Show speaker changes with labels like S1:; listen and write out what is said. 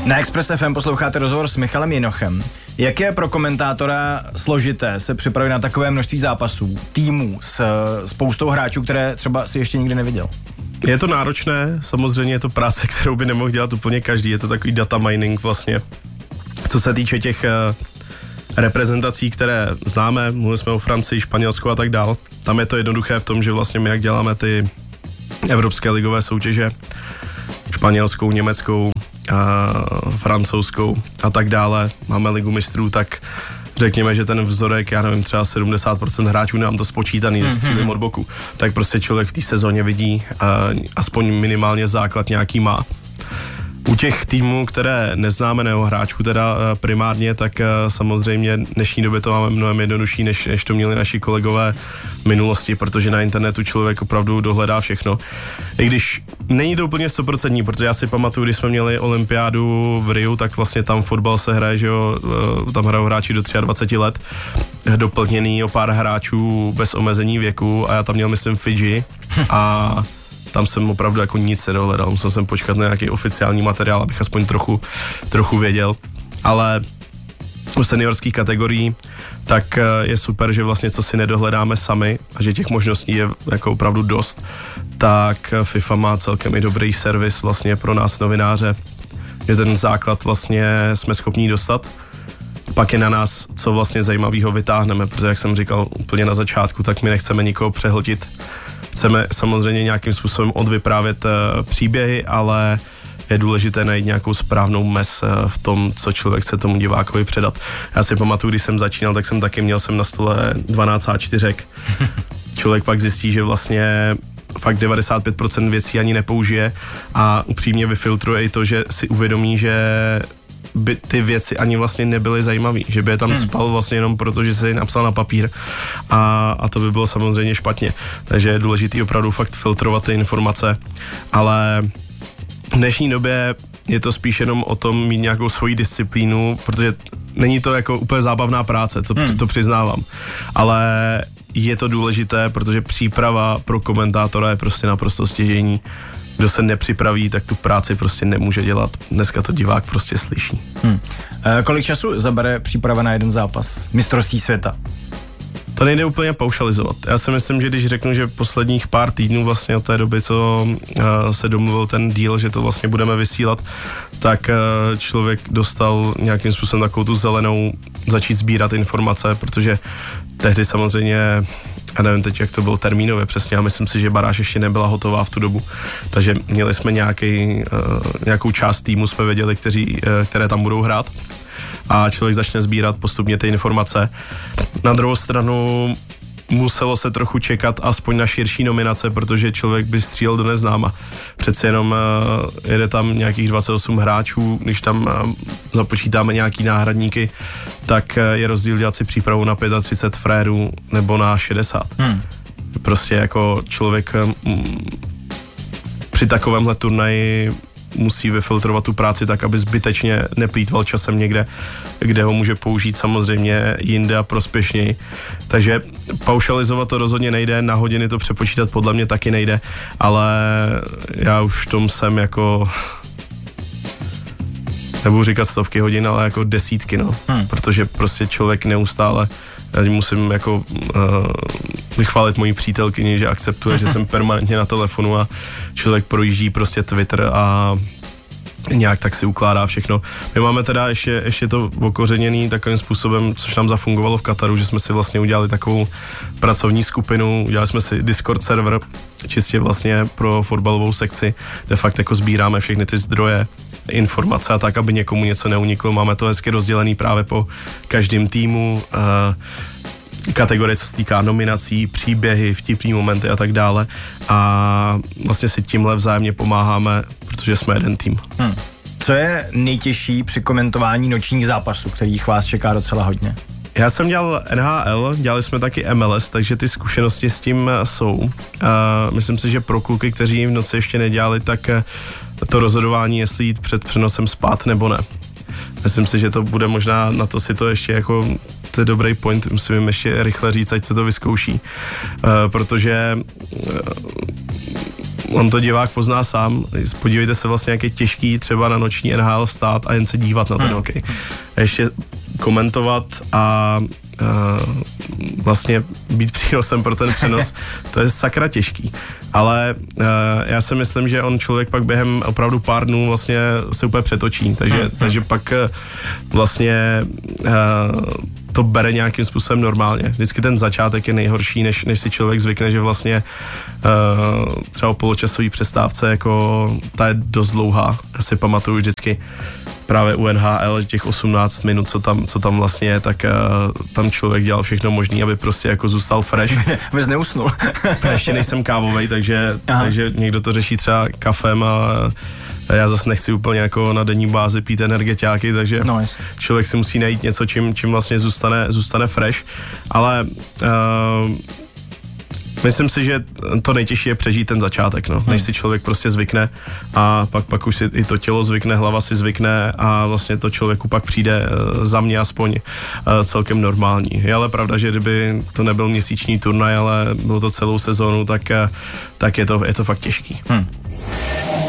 S1: Na Express FM posloucháte rozhovor s Michalem Jinochem. Jak je pro komentátora složité se připravit na takové množství zápasů, týmů s spoustou hráčů, které třeba si ještě nikdy neviděl?
S2: Je to náročné, samozřejmě je to práce, kterou by nemohl dělat úplně každý, je to takový data mining vlastně. Co se týče těch reprezentací, které známe, mluvili jsme o Francii, Španělsku a tak dál, tam je to jednoduché v tom, že vlastně my jak děláme ty evropské ligové soutěže, španělskou, německou, francouzskou a tak dále, máme ligu mistrů, tak řekněme, že ten vzorek, já nevím, třeba 70% hráčů nám to spočítaný, když střílím od boku, tak prostě člověk v té sezóně vidí, aspoň minimálně základ nějaký má. U těch týmů, které neznáme, nebo hráčů teda primárně, tak samozřejmě v dnešní době to máme mnohem jednodušší, než to měli naši kolegové v minulosti, protože na internetu člověk opravdu dohledá všechno. I když není to úplně 100%, protože já si pamatuju, když jsme měli olympiádu v Riu, tak vlastně tam fotbal se hraje, že jo, tam hrajou hráči do 23 let, doplněný o pár hráčů bez omezení věku a já tam měl, myslím, Fidži a tam jsem opravdu jako nic nedohledal, musel jsem počkat na nějaký oficiální materiál, abych aspoň trochu věděl, ale u seniorských kategorií tak je super, že vlastně co si nedohledáme sami a že těch možností je jako opravdu dost, tak FIFA má celkem i dobrý servis vlastně pro nás novináře, že ten základ vlastně jsme schopní dostat. Pak je na nás, co vlastně zajímavého vytáhneme, protože jak jsem říkal úplně na začátku, tak my nechceme nikoho přehltit. Chceme samozřejmě nějakým způsobem odvyprávět příběhy, ale je důležité najít nějakou správnou mez v tom, co člověk chce tomu divákovi předat. Já si pamatuju, když jsem začínal, tak jsem taky měl na stole 12 A4. Člověk pak zjistí, že vlastně fakt 95% věcí ani nepoužije a upřímně vyfiltruje i to, že si uvědomí, že by ty věci ani vlastně nebyly zajímavý, že by je tam spal vlastně jenom proto, že se je napsal na papír a to by bylo samozřejmě špatně. Takže je důležitý opravdu fakt filtrovat ty informace, ale v dnešní době je to spíš jenom o tom mít nějakou svoji disciplínu, protože není to jako úplně zábavná práce, to přiznávám, ale je to důležité, protože příprava pro komentátora je prostě naprosto stěžejní. Kdo se nepřipraví, tak tu práci prostě nemůže dělat. Dneska to divák prostě slyší.
S1: Kolik času zabere příprava na jeden zápas mistrovství světa?
S2: To nejde úplně paušalizovat. Já si myslím, že když řeknu, že posledních pár týdnů vlastně od té doby, co se domluvil ten deal, že to vlastně budeme vysílat, tak člověk dostal nějakým způsobem takovou tu zelenou začít sbírat informace, protože tehdy samozřejmě, já nevím teď, jak to bylo termínově přesně, a myslím si, že baráž ještě nebyla hotová v tu dobu, takže měli jsme nějakou část týmu, jsme věděli, které tam budou hrát a člověk začne sbírat postupně ty informace. Na druhou stranu muselo se trochu čekat aspoň na širší nominace, protože člověk by střílel do neznáma. Přece jenom jede tam nějakých 28 hráčů, když tam započítáme nějaký náhradníky, tak je rozdíl dělat si přípravu na 35 frérů nebo na 60. Prostě jako člověk při takovémhle turnaji musí vyfiltrovat tu práci tak, aby zbytečně neplýtval časem někde, kde ho může použít samozřejmě jinde a prospěšněji. Takže paušalizovat to rozhodně nejde, na hodiny to přepočítat podle mě taky nejde, ale já už v tom jsem jako, nebudu říkat stovky hodin, ale jako desítky, no. Protože prostě člověk neustále, já musím jako vychválit moji přítelkyni, že akceptuje, že jsem permanentně na telefonu a člověk projíždí prostě Twitter a nějak tak si ukládá všechno. My máme teda ještě to okořeněný takovým způsobem, což nám zafungovalo v Kataru, že jsme si vlastně udělali takovou pracovní skupinu, udělali jsme si Discord server, čistě vlastně pro fotbalovou sekci, kde fakt jako sbíráme všechny ty zdroje, informace a tak, aby někomu něco neuniklo. Máme to hezky rozdělený právě po každém týmu, kategorie, co se týká nominací, příběhy, vtipný momenty a tak dále. A vlastně si tímhle vzájemně pomáháme, protože jsme jeden tým.
S1: Co je nejtěžší při komentování nočních zápasů, kterých vás čeká docela hodně?
S2: Já jsem dělal NHL, dělali jsme taky MLS, takže ty zkušenosti s tím jsou. Myslím si, že pro kluky, kteří v noci ještě nedělali, tak to rozhodování, jestli jít před přenosem spát nebo ne. Myslím si, že to bude možná, na to si to ještě jako, to je dobrý point, musím ještě rychle říct, ať se to vyzkouší, protože on to divák pozná sám. Podívejte se vlastně, jak je těžký třeba na noční NHL stát a jen se dívat na ten hokej. A ještě komentovat a vlastně být přínosem pro ten přenos, to je sakra těžký. Ale já si myslím, že on člověk pak během opravdu pár dnů vlastně se úplně přetočí, takže pak vlastně to bere nějakým způsobem normálně. Vždycky ten začátek je nejhorší, než si člověk zvykne, že vlastně třeba o poločasový přestávce, jako ta je dost dlouhá. Já si pamatuju vždycky právě u NHL těch 18 minut, co tam vlastně je, tak tam člověk dělal všechno možné, aby prostě jako zůstal fresh.
S1: Vůbec neusnul.
S2: Ještě nejsem kávovej, takže někdo to řeší třeba kafem a já zase nechci úplně jako na denní bázi pít energetiáky, takže člověk si musí najít něco, čím vlastně zůstane fresh, ale myslím si, že to nejtěžší je přežít ten začátek, než si člověk prostě zvykne a pak už si i to tělo zvykne, hlava si zvykne a vlastně to člověku pak přijde za mě aspoň celkem normální. Je ale pravda, že kdyby to nebyl měsíční turnaj, ale bylo to celou sezónu, tak je to fakt těžký.